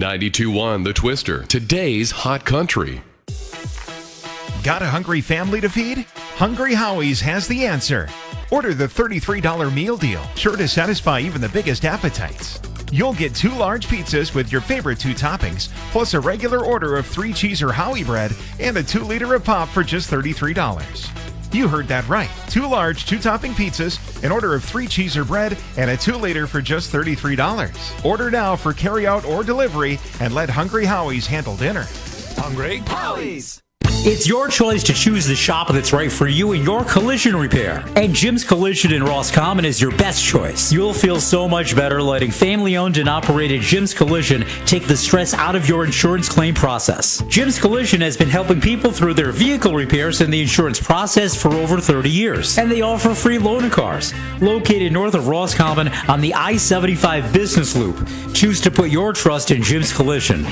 92.1 The Twister, today's hot country. Got a hungry family to feed? Hungry Howie's has the answer. Order the $33 meal deal, sure to satisfy even the biggest appetites. You'll get 2 large pizzas with your favorite 2 toppings, plus a regular order of 3 cheese or Howie bread and a 2-liter of pop for just $33. You heard that right. 2 large, 2-topping pizzas, an order of 3 cheese or bread, and a 2-liter for just $33. Order now for carryout or delivery and let Hungry Howie's handle dinner. Hungry Howie's. It's your choice to choose the shop that's right for you in your collision repair. And Jim's Collision in Roscommon is your best choice. You'll feel so much better letting family-owned and operated Jim's Collision take the stress out of your insurance claim process. Jim's Collision has been helping people through their vehicle repairs and the insurance process for over 30 years. And they offer free loaner cars. Located north of Roscommon on the I-75 Business Loop. Choose to put your trust in Jim's Collision.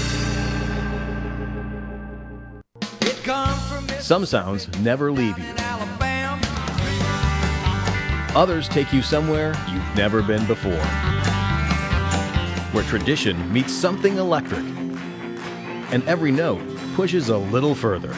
Some sounds never leave you. Others take you somewhere you've never been before. Where tradition meets something electric. And every note pushes a little further.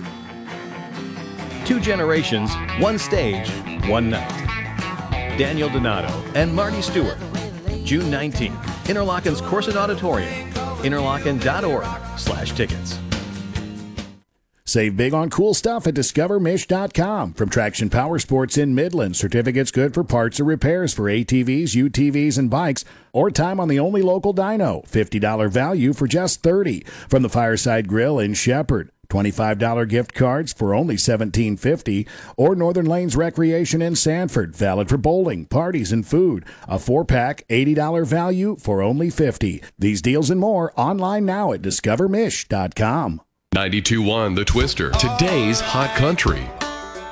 2 generations, 1 stage, 1 night. Daniel Donato and Marty Stewart. June 19th, Interlochen's Corset Auditorium. Interlochen.org/tickets. Save big on cool stuff at DiscoverMish.com. From Traction Power Sports in Midland, certificates good for parts or repairs for ATVs, UTVs, and bikes, or time on the only local dyno. $50 value for just $30. From the Fireside Grill in Shepherd. $25 gift cards for only $17.50, or Northern Lanes Recreation in Sanford, valid for bowling, parties, and food. A 4-pack, $80 value for only $50. These deals and more online now at DiscoverMish.com. 92.1 The Twister, today's hot country.